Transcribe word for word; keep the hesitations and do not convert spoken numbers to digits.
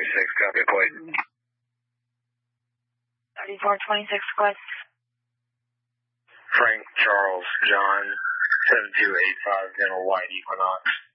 twenty-six, copy, plate. thirty-four twenty-six, Quest. Frank Charles John, seven two eight five, Dental White Equinox.